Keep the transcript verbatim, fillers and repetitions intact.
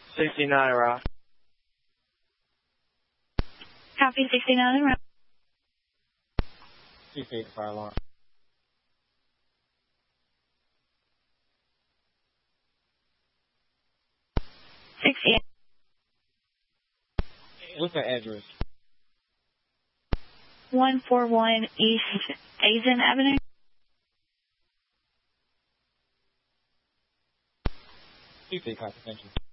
sixty-nine around. Copy sixty-nine around. Two feet fire alarm. sixty-eight. What's the address? one forty-one East Azen Avenue. Two feet copy, thank you.